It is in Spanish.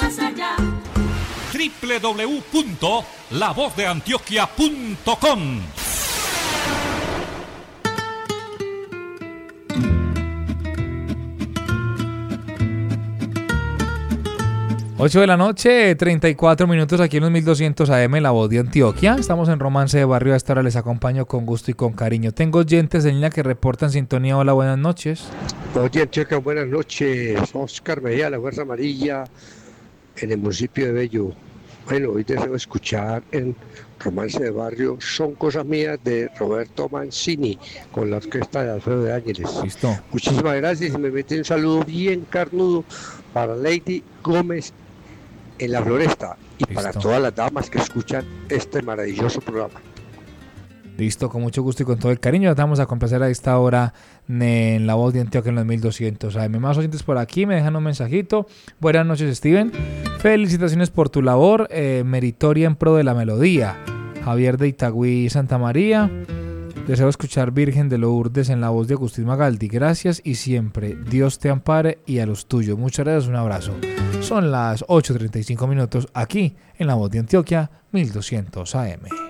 más allá. www.lavozdeantioquia.com. 8 de la noche, 34 minutos aquí en los 1200 AM, La Voz de Antioquia. Estamos en Romance de Barrio. A esta hora les acompaño con gusto y con cariño. Tengo oyentes en línea que reportan sintonía. Hola, buenas noches. Oye, Antioquia, buenas noches. Oscar Mejía, La Fuerza Amarilla, en el municipio de Bello. Bueno, hoy deseo escuchar en Romance de Barrio Son Cosas Mías de Roberto Mancini con la orquesta de Alfredo de Ángeles. Listo. Muchísimas gracias y me mete un saludo bien carnudo para Lady Gómez en La Floresta y Listo. para todas las damas que escuchan este maravilloso programa. Listo, con mucho gusto y con todo el cariño. Vamos a complacer a esta hora en La Voz de Antioquia en los 1200 AM. Más oyentes por aquí me dejan un mensajito. Buenas noches, Steven. Felicitaciones por tu labor meritoria en pro de la melodía. Javier de Itagüí, Santa María. Deseo escuchar Virgen de Lourdes en la voz de Agustín Magaldi. Gracias y siempre Dios te ampare y a los tuyos. Muchas gracias, un abrazo. Son las 8:35 minutos aquí en La Voz de Antioquia 1200 AM.